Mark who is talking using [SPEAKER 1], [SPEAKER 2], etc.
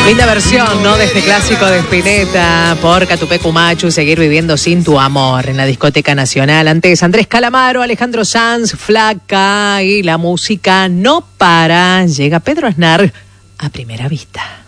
[SPEAKER 1] Linda versión, ¿no? De este clásico de Spinetta por Catupecu Machu, Seguir viviendo sin tu amor, en la Discoteca Nacional. Antes Andrés Calamaro, Alejandro Sanz, Flaca, y la música no para. Llega Pedro Aznar, A Primera Vista.